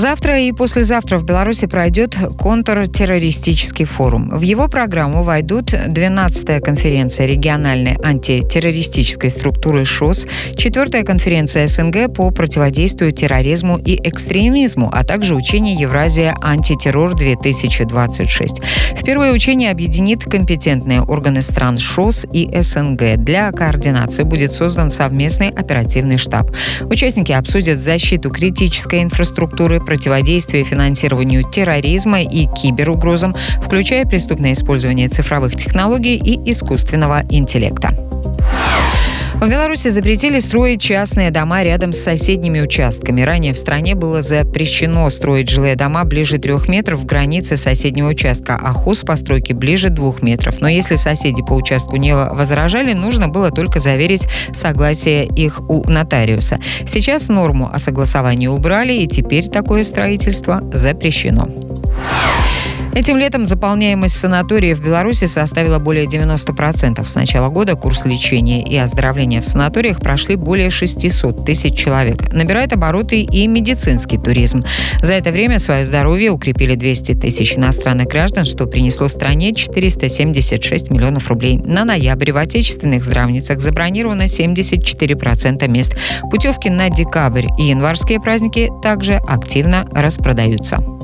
Завтра и послезавтра в Беларуси пройдет контртеррористический форум. В его программу войдут 12-я конференция региональной антитеррористической структуры ШОС, 4-я конференция СНГ по противодействию терроризму и экстремизму, а также учение «Евразия. Антитеррор-2026». Впервые учение объединит компетентные органы стран ШОС и СНГ. Для координации будет создан совместный оперативный штаб. Участники обсудят защиту критической инфраструктуры, противодействие финансированию терроризма и киберугрозам, включая преступное использование цифровых технологий и искусственного интеллекта. В Беларуси запретили строить частные дома рядом с соседними участками. Ранее в стране было запрещено строить жилые дома ближе 3 метров в границе соседнего участка, а хозпостройки ближе 2 метров. Но если соседи по участку не возражали, нужно было только заверить согласие их у нотариуса. Сейчас норму о согласовании убрали, и теперь такое строительство запрещено. Этим летом заполняемость санаториев в Беларуси составила более 90%. С начала года курс лечения и оздоровления в санаториях прошли более 600 тысяч человек. Набирает обороты и медицинский туризм. За это время свое здоровье укрепили 200 тысяч иностранных граждан, что принесло стране 476 миллионов рублей. На ноябрь в отечественных здравницах забронировано 74% мест. Путевки на декабрь и январские праздники также активно распродаются.